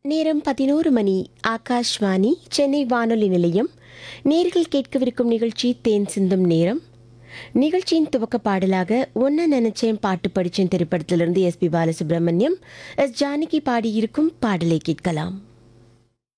நேரம் 11 மணி. ஆகாஷ்வாணி சென்னை வானொலி நிலையம். நேர்கள் கேட்கவிருக்கும் நிகழ்ச்சி தேன் சிந்தும் நேரம். நிகழ்ச்சியின் துவக்க பாடலாக ஒன்ன நினைச்சேன் பாட்டு படிச்சேன் திரைப்படத்திலிருந்து எஸ்பி பாலசுப்ரமணியம், எஸ் ஜானகி பாடியிருக்கும் பாடலை கேட்கலாம்.